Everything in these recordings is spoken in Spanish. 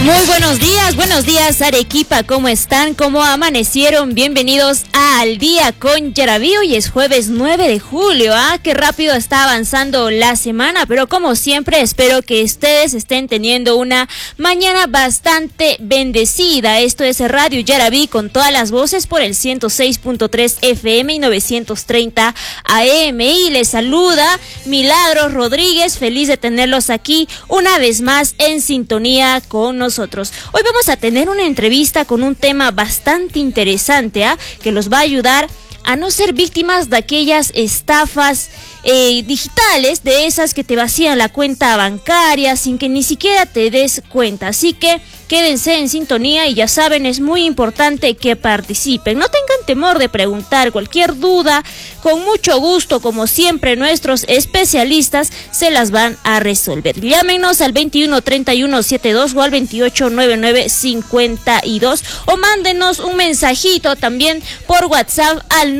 Buenos días Arequipa, ¿cómo están? ¿Cómo amanecieron? Bienvenidos a Al Día con Yaraví. Hoy es jueves 9 de julio, qué rápido está avanzando la semana, pero como siempre espero que ustedes estén teniendo una mañana bastante bendecida. Esto es Radio Yaraví con todas las voces por el 106.3 FM y 930 AM, y les saluda Milagros Rodríguez, feliz de tenerlos aquí una vez más en sintonía con nosotros. Hoy vamos a tener una entrevista con un tema bastante interesante, que los va a ayudar a no ser víctimas de aquellas estafas digitales, de esas que te vacían la cuenta bancaria sin que ni siquiera te des cuenta. Así que quédense en sintonía y ya saben, es muy importante que participen. No tengan temor de preguntar cualquier duda, con mucho gusto, como siempre, nuestros especialistas se las van a resolver. Llámenos al 213172 o al 289952 o mándenos un mensajito también por WhatsApp al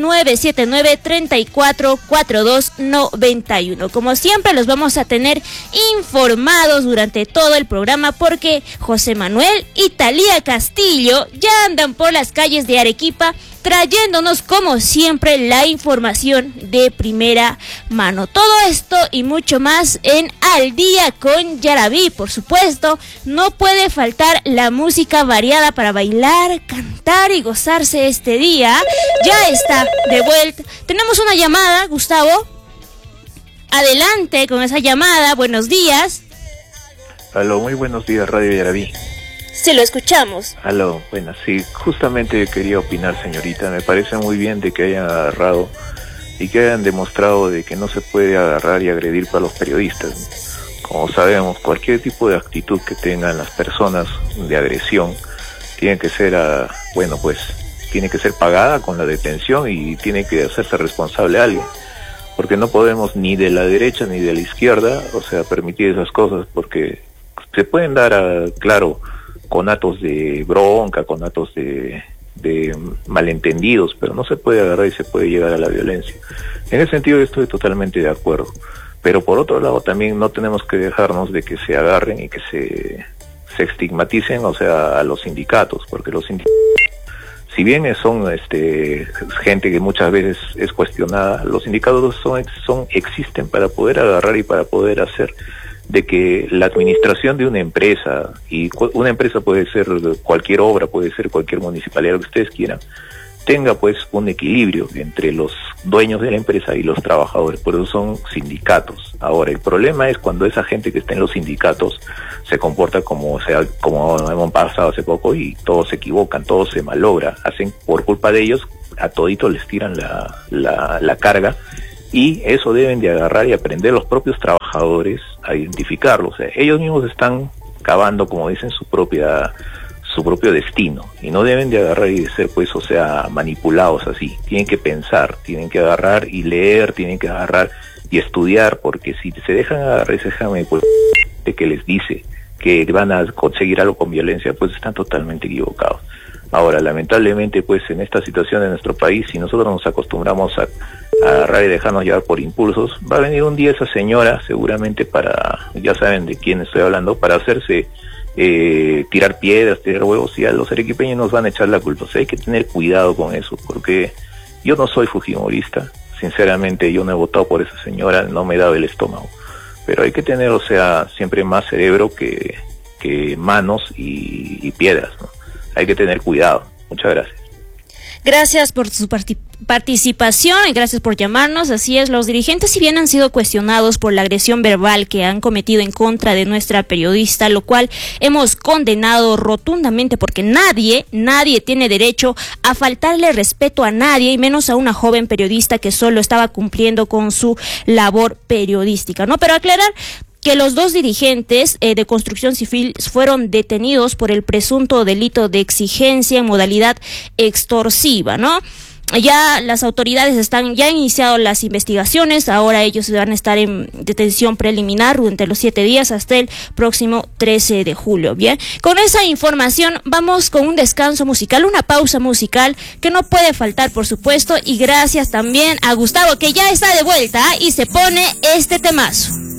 979-344291. Como siempre, los vamos a tener informados durante todo el programa porque José Manuel y Talía Castillo ya andan por las calles de Arequipa trayéndonos como siempre la información de primera mano. Todo esto y mucho más en Al Día con Yaraví. Por supuesto, no puede faltar la música variada para bailar, cantar y gozarse este día. Ya está de vuelta. Tenemos una llamada, Gustavo. Adelante con esa llamada, buenos días. Aló, muy buenos días, Radio Yaraví. Sí, lo escuchamos. Aló, bueno, sí, justamente quería opinar, señorita. Me parece muy bien de que hayan agarrado y que hayan demostrado de que no se puede agarrar y agredir para los periodistas. Como sabemos, cualquier tipo de actitud que tengan las personas de agresión tiene que ser, tiene que ser pagada con la detención y tiene que hacerse responsable a alguien. Porque no podemos ni de la derecha ni de la izquierda, permitir esas cosas, porque se pueden dar, claro, conatos de bronca, conatos de malentendidos, pero no se puede agarrar y se puede llegar a la violencia. En ese sentido yo estoy totalmente de acuerdo, pero por otro lado también no tenemos que dejarnos de que se agarren y que se estigmaticen, a los sindicatos, porque los sindicatos, si bien son gente que muchas veces es cuestionada, los sindicatos existen para poder agarrar y para poder hacer de que la administración de una empresa, y una empresa puede ser cualquier obra, puede ser cualquier municipalidad, lo que ustedes quieran, tenga pues un equilibrio entre los dueños de la empresa y los trabajadores. Por eso son sindicatos. Ahora, el problema es cuando esa gente que está en los sindicatos se comporta como hemos pasado hace poco, y todos se equivocan, todo se malogra, hacen por culpa de ellos, a toditos les tiran la carga, y eso deben de agarrar y aprender los propios trabajadores a identificarlo. Ellos mismos están cavando, como dicen, su propio destino, y no deben de agarrar y de ser manipulados así. Tienen que pensar, tienen que agarrar y leer, tienen que agarrar y estudiar, porque si se dejan agarrar y se dejan manipular, que les dice que van a conseguir algo con violencia, pues están totalmente equivocados. Ahora, lamentablemente, pues en esta situación de nuestro país, si nosotros nos acostumbramos a agarrar y dejarnos llevar por impulsos, va a venir un día esa señora, seguramente ya saben de quién estoy hablando, para hacerse tirar piedras, tirar huevos, y a los arequipeños nos van a echar la culpa. Hay que tener cuidado con eso, porque yo no soy fujimorista, sinceramente yo no he votado por esa señora, no me he dado el estómago, pero hay que tener, siempre más cerebro que manos y piedras, ¿no? Hay que tener cuidado. Muchas gracias. Gracias por su participación y gracias por llamarnos. Así es, los dirigentes, si bien han sido cuestionados por la agresión verbal que han cometido en contra de nuestra periodista, lo cual hemos condenado rotundamente, porque nadie tiene derecho a faltarle respeto a nadie, y menos a una joven periodista que solo estaba cumpliendo con su labor periodística, ¿no? Pero aclarar que los dos dirigentes de Construcción Civil fueron detenidos por el presunto delito de exigencia en modalidad extorsiva, ¿no? Ya las autoridades ya han iniciado las investigaciones. Ahora ellos van a estar en detención preliminar durante los 7 días hasta el próximo 13 de julio. Bien, con esa información vamos con un descanso musical, una pausa musical que no puede faltar, por supuesto, y gracias también a Gustavo, que ya está de vuelta y se pone este temazo.